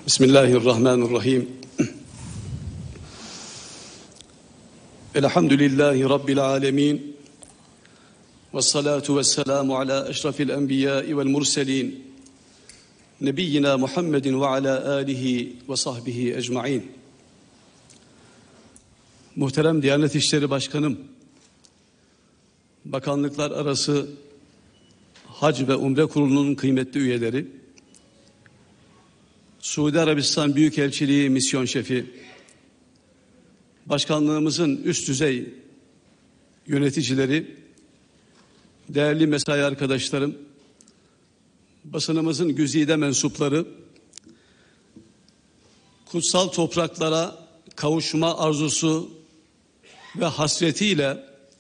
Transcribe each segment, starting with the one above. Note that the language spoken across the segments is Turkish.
Bismillahirrahmanirrahim. Elhamdülillahi Rabbil alemin. Vessalatu vesselamu ala eşrafil enbiyai vel murselin. Nebiyyina Muhammedin ve ala alihi ve sahbihi ecmain. Muhterem Diyanet İşleri Başkanım, bakanlıklar arası Hac ve Umre Kurulu'nun kıymetli üyeleri, Suudi Arabistan Büyükelçiliği Misyon Şefi, başkanlığımızın üst düzey yöneticileri, değerli mesai arkadaşlarım, basınımızın güzide mensupları, kutsal topraklara kavuşma arzusu ve hasretiyle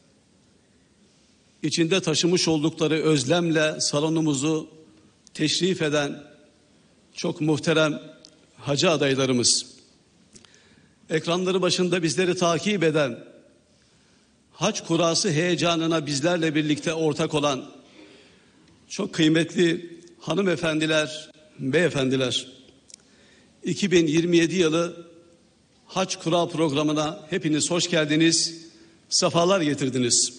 içinde taşımış oldukları özlemle salonumuzu teşrif eden çok muhterem hacı adaylarımız, ekranları başında bizleri takip eden, hac kurası heyecanına bizlerle birlikte ortak olan çok kıymetli hanımefendiler, beyefendiler, 2027 yılı hac kura programına hepiniz hoş geldiniz, sefalar getirdiniz.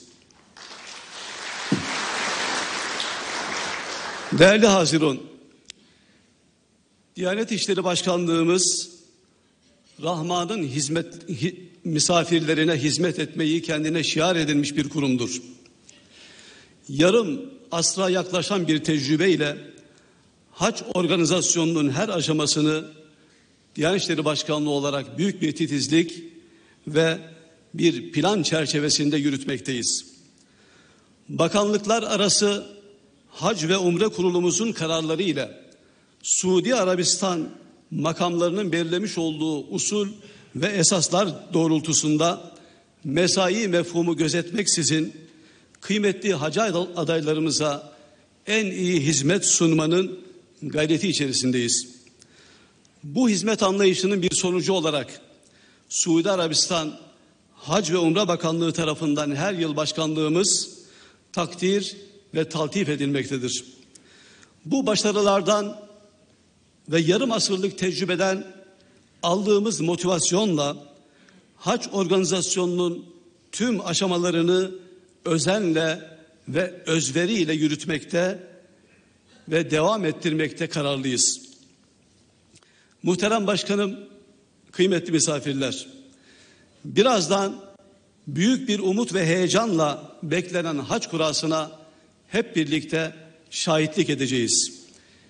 Değerli hazirun, Diyanet İşleri Başkanlığımız Rahman'ın misafirlerine hizmet etmeyi kendine şiar edinmiş bir kurumdur. Yarım asra yaklaşan bir tecrübeyle hac organizasyonunun her aşamasını Diyanet İşleri Başkanlığı olarak büyük bir titizlik ve bir plan çerçevesinde yürütmekteyiz. Bakanlıklar arası Hac ve Umre Kurulumuzun kararları ile Suudi Arabistan makamlarının belirlemiş olduğu usul ve esaslar doğrultusunda mesai mefhumu gözetmeksizin kıymetli hacı adaylarımıza en iyi hizmet sunmanın gayreti içerisindeyiz. Bu hizmet anlayışının bir sonucu olarak Suudi Arabistan Hac ve Umre Bakanlığı tarafından her yıl başkanlığımız takdir ve taltif edilmektedir. Bu başarılardan ve yarım asırlık tecrübeden aldığımız motivasyonla hac organizasyonunun tüm aşamalarını özenle ve özveriyle yürütmekte ve devam ettirmekte kararlıyız. Muhterem Başkanım, kıymetli misafirler, birazdan büyük bir umut ve heyecanla beklenen hac kurasına hep birlikte şahitlik edeceğiz.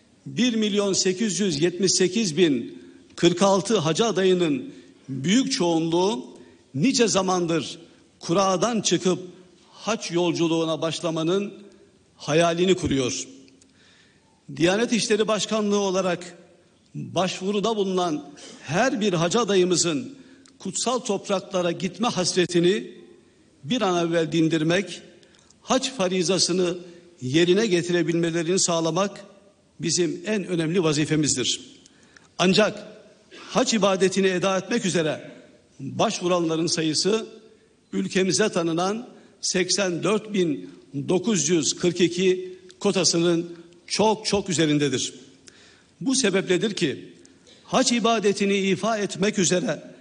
1.878.046 hacı adayının büyük çoğunluğu nice zamandır kuradan çıkıp hac yolculuğuna başlamanın hayalini kuruyor. Diyanet İşleri Başkanlığı olarak başvuruda bulunan her bir hacı adayımızın kutsal topraklara gitme hasretini bir an evvel dindirmek, hac farizasını yerine getirebilmelerini sağlamak bizim en önemli vazifemizdir. Ancak hac ibadetini eda etmek üzere başvuranların sayısı ülkemize tanınan 84.942 kotasının çok üzerindedir. Bu sebepledir ki hac ibadetini ifa etmek üzere